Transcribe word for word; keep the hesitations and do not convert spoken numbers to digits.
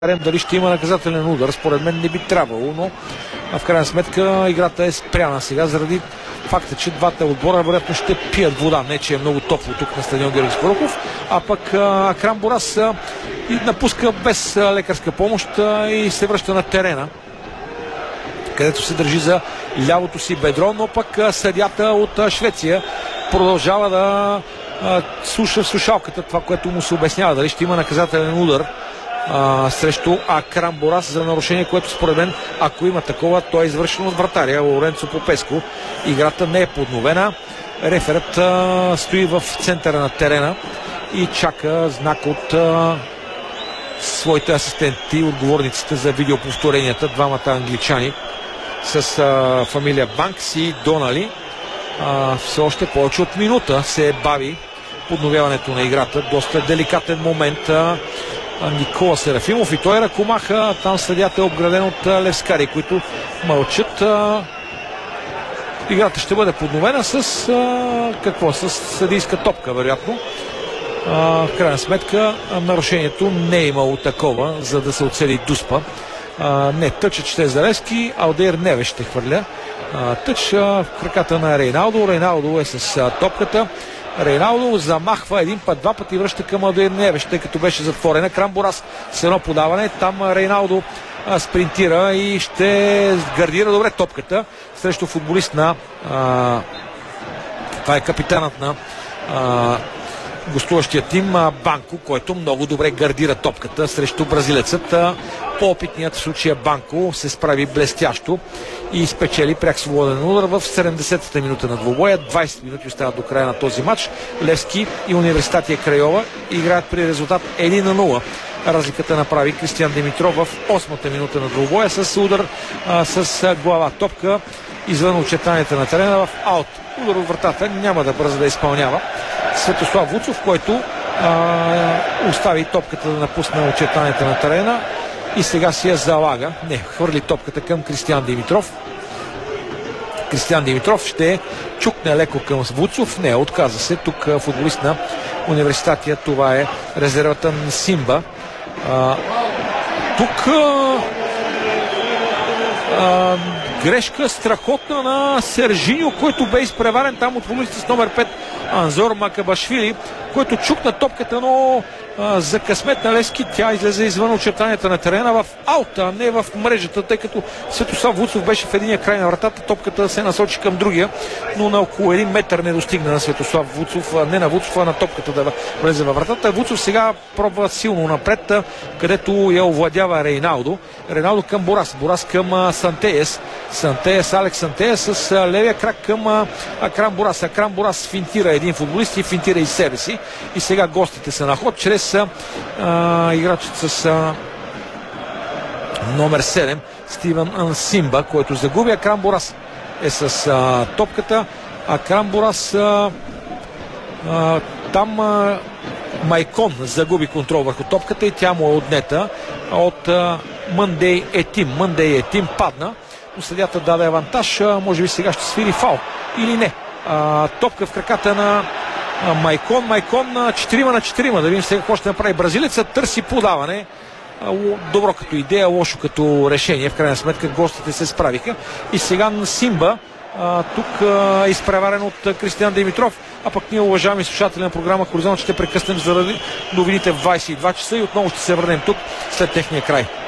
Дали ще има наказателен удар, според мен не би трябвало, но в крайна сметка играта е спряна сега заради факта, че двата отбора вероятно ще пият вода. Не, че е много топло тук на стадион Георги Спарухов, а пък Акрам Борас напуска без лекарска помощ и се връща на терена, където се държи за лявото си бедро, но пък съдията от Швеция продължава да слуша в слушалката това, което му се обяснява. Дали ще има наказателен удар а, срещу Акрам Борас за нарушение, което според мен, ако има такова, то е извършено от вратаря Лоренцо Попеско. Играта не е подновена. Реферът а, стои в центъра на терена и чака знак от а, своите асистенти, отговорниците за видеоповторенията, двамата англичани с а, фамилия Банкс и Донали. А, все още повече от минута се бави подновяването на играта. Доста деликатен момент. А, Никола Серафимов и той ръкомаха. Там съдията е обграден от а, левскари, които мълчат. А, играта ще бъде подновена с а, какво? С съдийска топка, вероятно. А, в крайна сметка нарушението не е имало такова, за да се оцели Дуспа. А, не, тъчът ще е за Левски, Алдеир Невеш ще хвърля а, тъч а, в краката на Рейналдо. Рейналдо е с а, топката. Рейналдо замахва един път, два пъти връща към Алдеир Невеш, тъй като беше затворена. Акрам Борас с едно подаване. Там Рейналдо а, спринтира и ще гардира добре топката срещу футболист на а, това е капитанът на а, гостуващия тим Банко, който много добре гардира топката срещу бразилецът. По-опитният в случая Банко се справи блестящо и спечели пряк свободен удар в седемдесетата минута на двубоя. двайсет минути остават до края на този матч. Левски и Университатия Крайова играят при резултат едно на нула. Разликата направи Кристиан Димитров в осмата минута на двубоя с удар а, с глава топка извън очертанията на терена в аут. Удар от вратата няма да бърза да изпълнява Светослав Вуцов, който а, остави топката да напусне очертанията на терена и сега си я залага. Не, хвърли топката към Кристиан Димитров. Кристиан Димитров ще чукне леко към Вуцов. Не, отказа се. Тук футболист на Университатия. Това е резервата на Симба. А, тук а, а, грешка страхотна на Сержиньо, който бе изпреварен там от футболиста с номер пет Анзор Макабашвили, който чукна топката, но а, за късмет на Левски тя излезе извън очертанията на терена в аута, а не в мрежата, тъй като Светослав Вуцов беше в единия край на вратата, топката се насочи към другия, но на около един метър не достигна на Светослав Вуцов, не на Вуцов, а на топката да влезе във вратата. Вуцов сега пробва силно напред, където я овладява Рейналдо. Рейналдо към Борас, Борас към а, Сантеес. Сантеес, Алекс Сантеес с а, левия крак към а, Акрам Борас. Акрам Борас финтира един футболист и финтира и себе си. И сега гостите са на ход чрез а, играчът с а, номер седем Стивен Симба, който загуби. Акрам Борас е с а, топката. Акрам Борас а, а, там а, Майкон загуби контрол върху топката и тя му е отнета от а, Мъндей Етим. Мъндей Етим падна, но съдията даде авантаж. А, може би сега ще свири фал или не. А, топка в краката на а, Майкон. Майкон на четири на четири. Да видим сега какво ще направи бразилецът. Търси подаване. А, добро като идея, лошо като решение. В крайна сметка гостите се справиха. И сега на Симба а, тук а, е изпреварен от а, Кристиан Димитров. А пък ние, уважаеми слушатели на програма Хоризонт, ще прекъснем заради новините в двайсет и два часа и отново ще се върнем тук след техния край.